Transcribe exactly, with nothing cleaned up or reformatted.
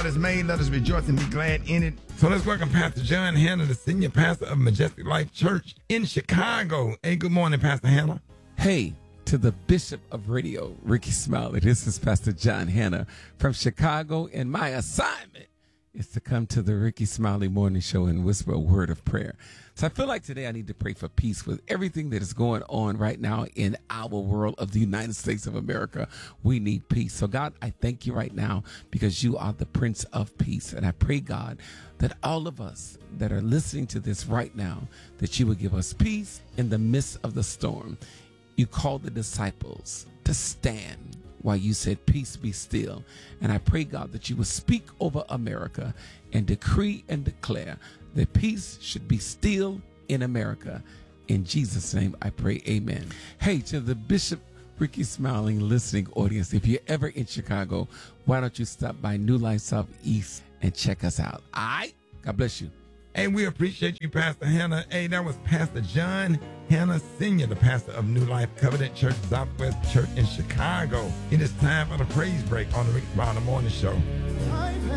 has made. Let us rejoice and be glad in it. So let's welcome Pastor John Hanna, the senior pastor of Majestic Life Church in Chicago. Hey, good morning, Pastor Hanna. Hey, to the Bishop of Radio, Ricky Smiley. This is Pastor John Hanna from Chicago, and my assignment is to come to the Ricky Smiley Morning Show and whisper a word of prayer. So I feel like today I need to pray for peace with everything that is going on right now in our world of the United States of America. We need peace. So God, I thank you right now because you are the Prince of Peace. And I pray, God, that all of us that are listening to this right now, that you will give us peace in the midst of the storm. You called the disciples to stand while you said, peace be still. And I pray, God, that you will speak over America and decree and declare that peace should be still in America. In Jesus' name, I pray, amen. Hey, to the Bishop Ricky Smiling listening audience, if you're ever in Chicago, why don't you stop by New Life Southeast and check us out? All right? God bless you. Hey, we appreciate you, Pastor Hanna. Hey, that was Pastor John Hanna Senior, the pastor of New Life Covenant Church, Southwest Church in Chicago. It is time for the praise break on the Ricky Smiley Morning Show.